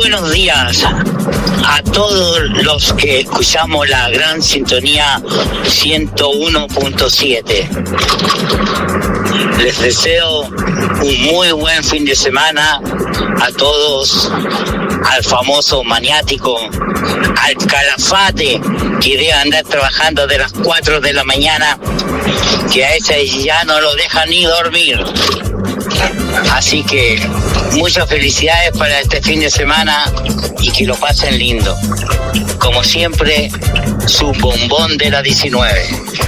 buenos días a todos los que escuchamos la gran sintonía 101.7. Les deseo un muy buen fin de semana a todos, al famoso maniático, al Calafate, que debe andar trabajando de las 4 de la mañana, que a ese ya no lo dejan ni dormir. Así que muchas felicidades para este fin de semana y que lo pasen lindo. Como siempre, su bombón de la 19.